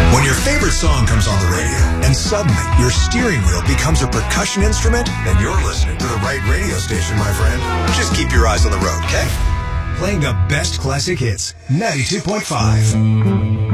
When your favorite song comes on the radio and suddenly your steering wheel becomes a percussion instrument, then you're listening to the right radio station, my friend. Just keep your eyes on the road, okay? Playing the best classic hits, 92.5.